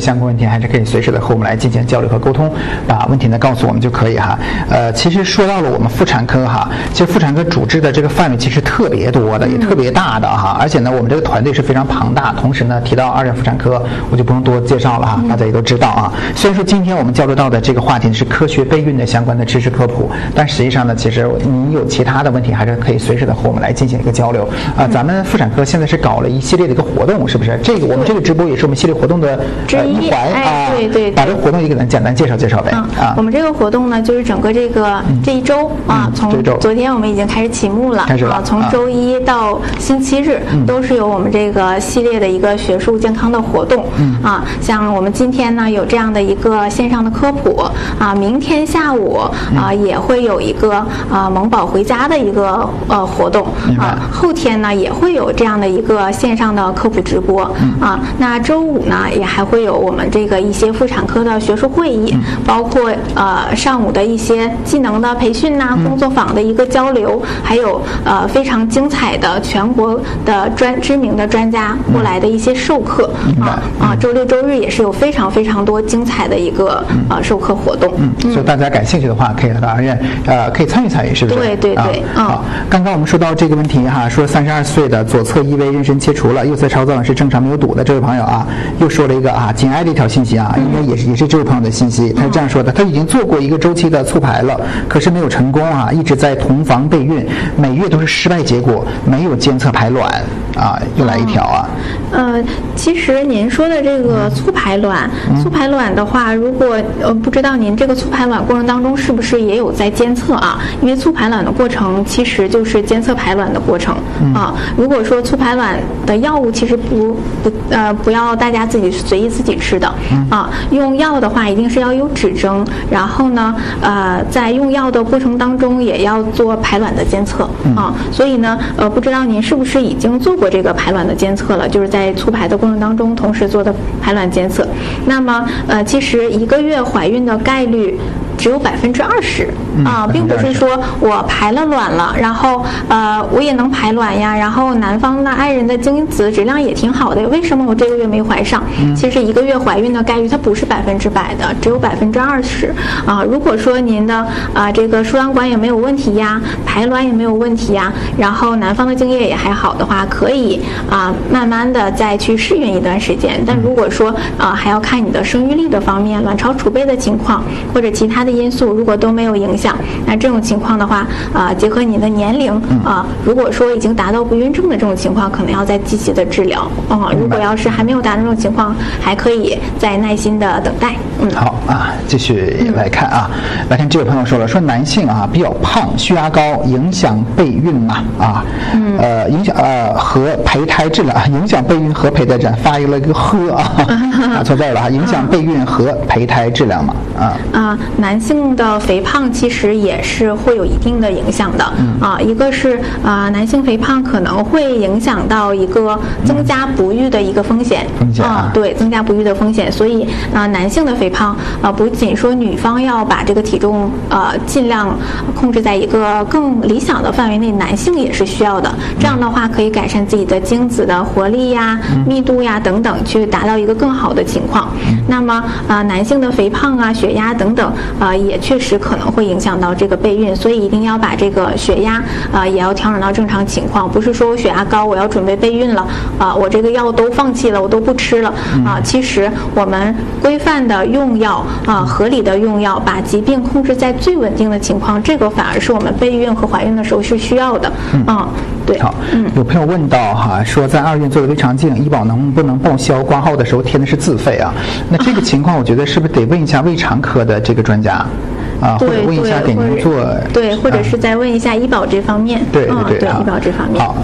相关问题，还是可以随时的和我们来进行交流和沟通，把问题呢告诉我们就可以哈。其实说到了我们妇产科哈，其实妇产科主治的这个范围其实特别多的，也特别大的哈，而且呢我们这个团队是非常庞大。同时呢提到二诊妇产科，我就不用多介绍了哈，大家也都知道啊。虽然说今天我们交流到的这个话题是科学备孕的相关的知识科普，但实际上呢，其实您有其他的问题，还是可以随时的和我们来进行一个交流啊。咱们妇产科现在是搞了一系列的一个活动，是不是？这个我们这个直播也是我们系列活动的一环啊。对，把这个活动也给咱简单介绍介绍呗啊。 我们这个活动呢，就是整个这一周啊，从昨天我们已经开始启幕了，从周一到星期日都是有我们这个系列的一个学术健康的活动啊。像我们今天呢有这样的一个线上的科普啊，明天下午也会有一个萌宝回家的一个活动啊，后天呢也会有这样的一个线上的科普直播啊。那周五呢也还会有我们这个一些妇产科的学术会议，包括上午的一些技能的培训呐，工作坊的一个交流，还有非常精彩的全国的知名的专家过来的一些授课周六周日也是有非常多精彩的一个授课活动。 所以大家感兴趣的话，可以到二院可以参与，是不是？ 对。 好，刚刚我们说到这个问题哈，说32岁的左侧异位妊娠切除了，右侧超痔是正常没有堵的这位朋友啊，又说了一个紧挨的一条信息啊，应该也是这位朋友的信息。他是这样说的：他已经做过一个周期的促排了，可是没有成功啊，一直在同房备孕，每月都是失败结果，没有监测排卵啊，又来一条啊。 其实您说的这个促排卵的话，如果不知道您这个促排卵过程当中是不是也有在监测啊？因为促排卵的过程其实就是监测排卵的过程啊。如果说促排卵的药物，其实不要大家自己随意自己吃的啊。用药的话，一定是要有指征，然后呢，在用药的过程当中也要做排卵的监测啊。所以呢，不知道您是不是已经做过这个排卵的监测了？就是在促排的过程当中同时做的排卵监测。那么其实1个月怀孕的概率只有20%啊，并不是说我排了卵了，然后我也能排卵呀，然后男方的爱人的精子质量也挺好的，为什么我这个月没怀上？其实1个月怀孕的概率它不是100%的，只有20%啊。如果说您的这个输卵管也没有问题呀，排卵也没有问题呀，然后男方的精液也还好的话，可以慢慢的再去试孕一段时间。但如果说还要看你的生育力的方面、卵巢储备的情况或者其他的因素，如果都没有影响，那这种情况的话结合你的年龄如果说已经达到不孕症的这种情况，可能要再积极的治疗如果要是还没有达到这种情况，还可以再耐心的等待。 好继续来看来看这位朋友说了，说男性比较胖，血压高，影响备孕嘛影响和胚胎质量，影响备孕和胚胎质量，发了一个打错字了影响备孕和胚胎质量嘛男性的肥胖其实也是会有一定的影响的一个是男性肥胖可能会影响到一个增加不育的一个风险对，增加不育的风险。所以男性的肥胖不仅说女方要把这个体重尽量控制在一个更理想的范围内，男性也是需要的。这样的话可以改善自己的精子的活力呀、密度呀等等，去达到一个更好的情况。那么男性的肥胖血压等等也确实可能会影响到这个备孕，所以一定要把这个血压也要调整到正常情况。不是说我血压高我要准备备孕了我这个药都放弃了，我都不吃了其实我们规范的用药合理的用药，把疾病控制在最稳定的情况，这个反而是我们备孕和怀孕的时候是需要的对。 好，有朋友问到说在二院做的胃肠镜，医保能不能报销？挂号的时候填的是自费那这个情况我觉得是不是得问一下胃肠科的这个专家或者问一下给您做或者是再问一下医保这方面对医保这方面好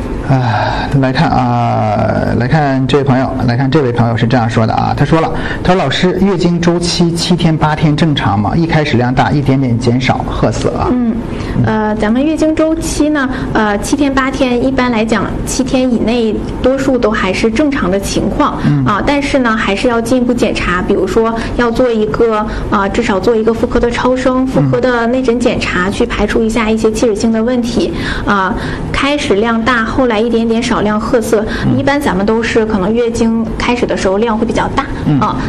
来看这位朋友是这样说的他说老师，月经周期7天8天正常吗？一开始量大，一点点减少，褐色咱们月经周期呢7天8天，一般来讲7天以内多数都还是正常的情况但是呢还是要进一步检查，比如说要做一个至少做一个妇科的超声、妇科的内诊检查，去排除一下一些器质性的问题开始量大，后来一点点少量褐色，一般咱们都是可能月经开始的时候量会比较大